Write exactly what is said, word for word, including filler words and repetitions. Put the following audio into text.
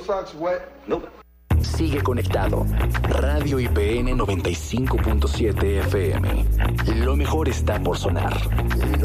socks wet? Nope. Sigue conectado. Radio I P N noventa y cinco punto siete F M. Lo mejor está por sonar.